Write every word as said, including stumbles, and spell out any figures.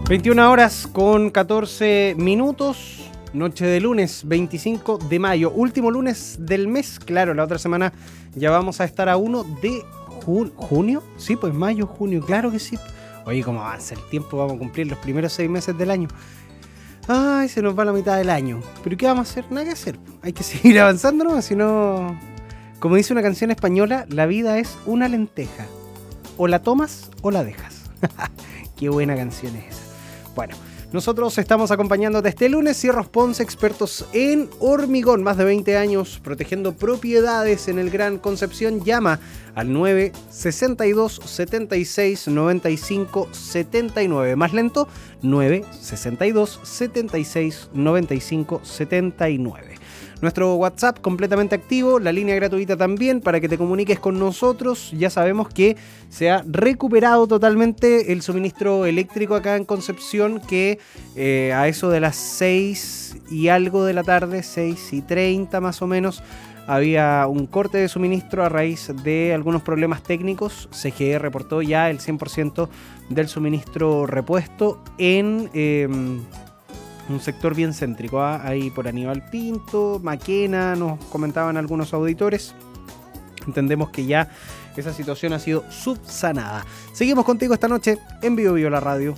veintiuna horas con catorce minutos, noche de lunes veinticinco de mayo, último lunes del mes. Claro, la otra semana ya vamos a estar a uno de ju- junio. Sí, pues mayo, junio, claro que sí. Oye, cómo avanza el tiempo, vamos a cumplir los primeros seis meses del año. Ay, se nos va la mitad del año. ¿Pero qué vamos a hacer? Nada que hacer. Hay que seguir avanzando, ¿no? Si no, como dice una canción española, la vida es una lenteja. O la tomas o la dejas. Qué buena canción es esa. Bueno, nosotros estamos acompañándote este lunes. Sierra Ponce, expertos en hormigón, más de veinte años protegiendo propiedades en el Gran Concepción. Llama al nueve sesenta y dos, setenta y seis, noventa y cinco, setenta y nueve. Más lento, nueve sesenta y dos, setenta y seis, noventa y cinco, setenta y nueve. Nuestro WhatsApp completamente activo, la línea gratuita también para que te comuniques con nosotros. Ya sabemos que se ha recuperado totalmente el suministro eléctrico acá en Concepción, que eh, a eso de las seis y algo de la tarde, seis y treinta más o menos, había un corte de suministro a raíz de algunos problemas técnicos. C G E reportó ya el cien por ciento del suministro repuesto en... Eh, un sector bien céntrico, ¿eh? Ahí por Aníbal Pinto, Maquena, nos comentaban algunos auditores. Entendemos que ya esa situación ha sido subsanada. Seguimos contigo esta noche en Vivo Vivo la Radio.